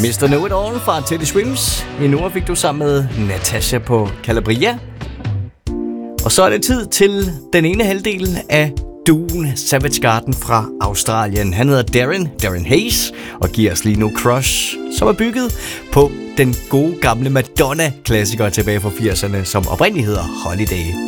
Mr. Know It All fra Teddy Swims. I nu fik du sammen med Natasha på Calabria. Og så er det tid til den ene halvdel af duoen Savage Garden fra Australien. Han hedder Darren Hayes, og giver os lige nu Crush, som er bygget på den gode gamle Madonna-klassiker tilbage fra 80'erne, som oprindeligt hedder Holiday.